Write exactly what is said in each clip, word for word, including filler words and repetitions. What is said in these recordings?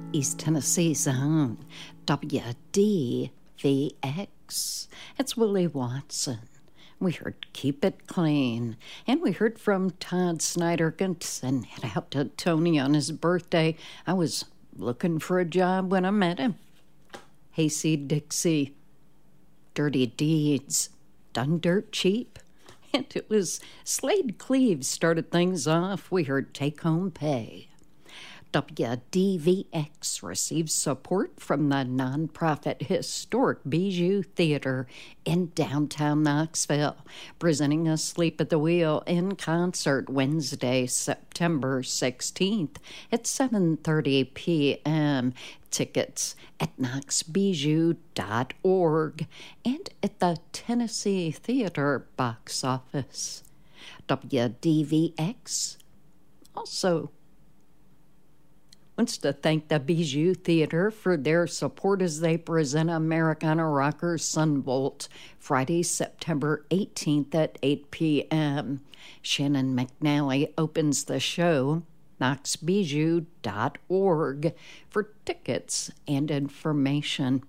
East Tennessee's own W D V X. It's Willie Watson. We heard Keep It Clean, and we heard from Todd Snyderkens and head out to Tony on his birthday. I was looking for a job when I met him. Hayseed Dixie, Dirty Deeds, Done Dirt Cheap. And it was Slade Cleaves started things off. We heard Take Home Pay. W D V X receives support from the nonprofit Historic Bijou Theater in downtown Knoxville, presenting Asleep at the Wheel in concert Wednesday, September sixteenth at seven thirty p.m. Tickets at knox bijou dot org and at the Tennessee Theater box office. W D V X also wants to thank the Bijou Theater for their support as they present Americana Rocker Sunvolt Friday, September eighteenth at eight p.m. Shannon McNally opens the show. knox bijou dot org for tickets and information.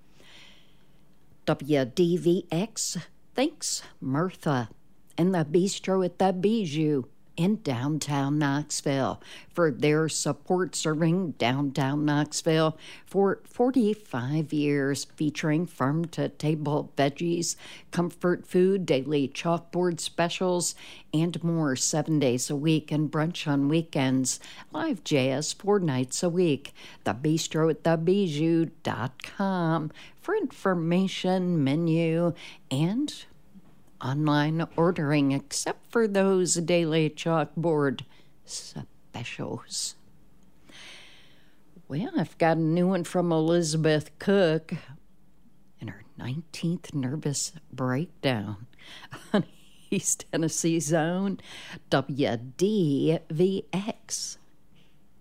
W D V X thanks Mirtha and the Bistro at the Bijou in downtown Knoxville for their support serving downtown Knoxville for forty-five years, featuring farm-to-table veggies, comfort food, daily chalkboard specials, and more seven days a week and brunch on weekends. Live jazz four nights a week. The Bistro at the bijou dot com for information, menu, and online ordering, except for those daily chalkboard specials. Well, I've got a new one from Elizabeth Cook in her nineteenth Nervous Breakdown on East Tennessee's own W D V X.